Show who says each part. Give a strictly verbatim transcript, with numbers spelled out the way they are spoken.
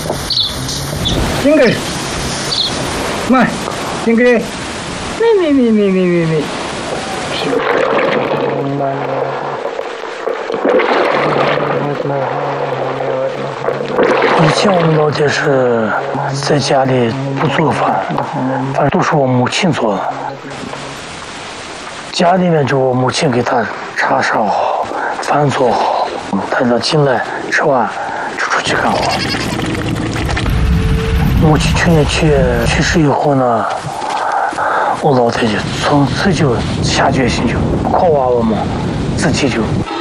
Speaker 1: 金哥，慢，金哥，你你你你你你你。
Speaker 2: 以前我们老家是在家里不做饭，反正都是我母亲做的。家里面就我母亲给他茶烧好，饭做好，他就进来吃完就出去干活。母亲去年去去世以后呢，我老太就从此就下决心就靠娃娃嘛，自己就